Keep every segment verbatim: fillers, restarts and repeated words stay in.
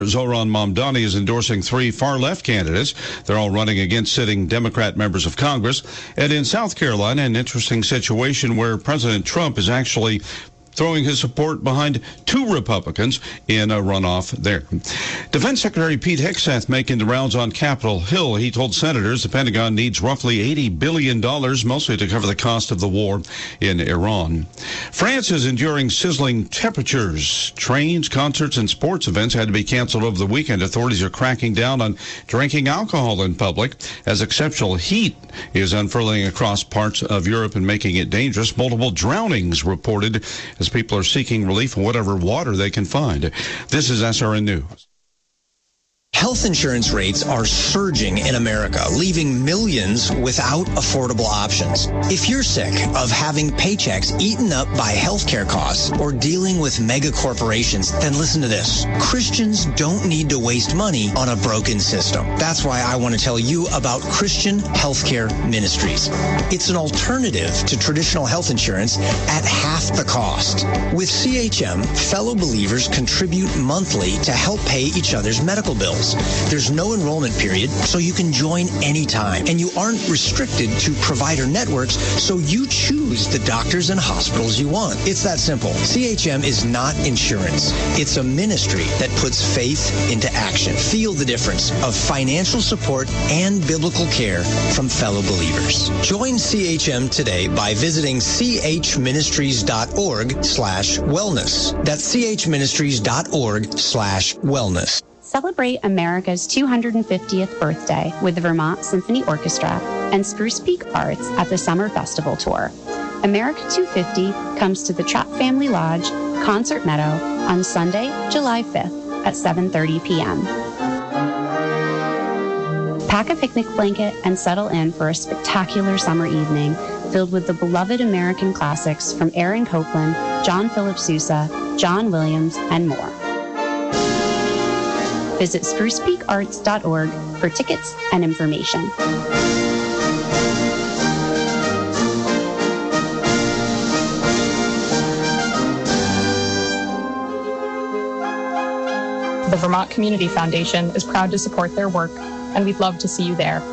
Zohran Mamdani is endorsing three far-left candidates. They're all running against sitting Democrat members of Congress. And in South Carolina, an interesting situation where President Trump is actually throwing his support behind two Republicans in a runoff there. Defense Secretary Pete Hegseth making the rounds on Capitol Hill. He told senators the Pentagon needs roughly eighty billion dollars, mostly to cover the cost of the war in Iran. France is enduring sizzling temperatures. Trains, concerts, and sports events had to be canceled over the weekend. Authorities are cracking down on drinking alcohol in public as exceptional heat is unfurling across parts of Europe and making it dangerous. Multiple drownings reported as people are seeking relief in whatever water they can find. This is S R N News. Health insurance rates are surging in America, leaving millions without affordable options. If you're sick of having paychecks eaten up by healthcare costs or dealing with mega corporations, then listen to this. Christians don't need to waste money on a broken system. That's why I want to tell you about Christian Healthcare Ministries. It's an alternative to traditional health insurance at half the cost. With C H M, fellow believers contribute monthly to help pay each other's medical bills. There's no enrollment period, so you can join anytime. And you aren't restricted to provider networks, so you choose the doctors and hospitals you want. It's that simple. C H M is not insurance. It's a ministry that puts faith into action. Feel the difference of financial support and biblical care from fellow believers. Join C H M today by visiting chministries.org slash wellness. That's chministries.org slash wellness. Celebrate America's two hundred fiftieth birthday with the Vermont Symphony Orchestra and Spruce Peak Arts at the Summer Festival Tour. America two fifty comes to the Trapp Family Lodge, Concert Meadow, on Sunday, July fifth at seven thirty p.m. Pack a picnic blanket and settle in for a spectacular summer evening filled with the beloved American classics from Aaron Copland, John Philip Sousa, John Williams, and more. Visit spruce peak arts dot org for tickets and information. The Vermont Community Foundation is proud to support their work, and we'd love to see you there.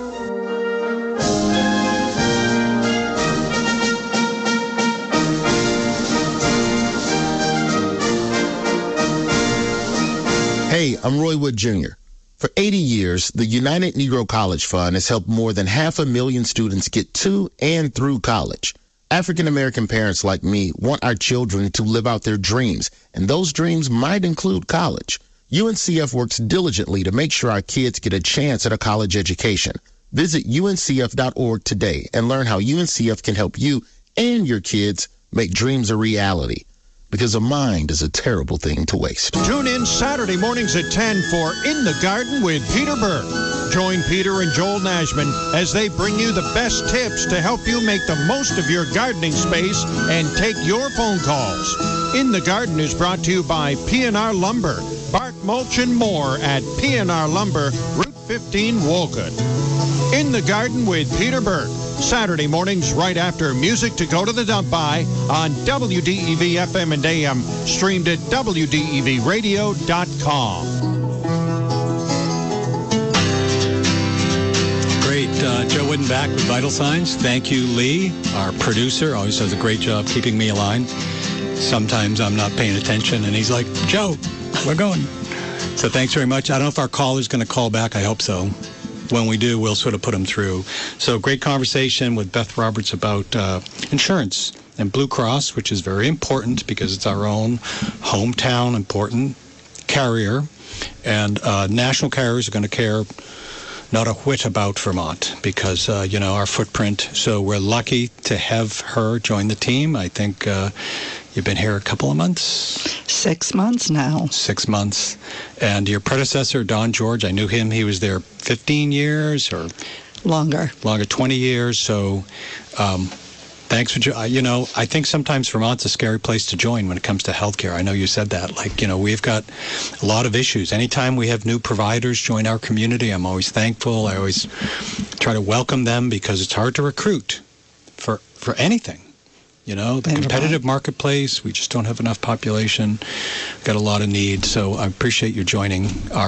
Hey, I'm Roy Wood Junior For eighty years, the United Negro College Fund has helped more than half a million students get to and through college. African-American parents like me want our children to live out their dreams, and those dreams might include college. U N C F works diligently to make sure our kids get a chance at a college education. Visit U N C F dot org today and learn how U N C F can help you and your kids make dreams a reality. Because a mind is a terrible thing to waste. Tune in Saturday mornings at ten for In the Garden with Peter Burke. Join Peter and Joel Nashman as they bring you the best tips to help you make the most of your gardening space and take your phone calls. In the Garden is brought to you by P and R Lumber. Bark, mulch, and more at P and R Lumber, Route fifteen, Wolcott. In the Garden with Peter Burke. Saturday mornings right after Music to Go to the Dump By on W D E V F M and A M, streamed at W D E V radio dot com. Great. Uh, Joe Wooden back with Vital Signs. Thank you, Lee, our producer. Always does a great job keeping me aligned. Sometimes I'm not paying attention, and he's like, Joe, we're going. So thanks very much. I don't know if our caller's going to call back. I hope so. When we do, we'll sort of put them through. So great conversation with Beth Roberts about uh, insurance and Blue Cross, which is very important because it's our own hometown important carrier. And uh, national carriers are going to care not a whit about Vermont because, uh, you know, our footprint. So we're lucky to have her join the team. I think uh, you've been here a couple of months. Six months now. Six months. And your predecessor, Don George, I knew him. He was there fifteen years or longer. Longer, twenty years. So um, thanks for, jo- you know, I think sometimes Vermont's a scary place to join when it comes to healthcare. I know you said that. Like, you know, we've got a lot of issues. Anytime we have new providers join our community, I'm always thankful. I always try to welcome them because it's hard to recruit for, for anything. You know, the In competitive Vermont. marketplace, we just don't have enough population, got a lot of need. So I appreciate you joining our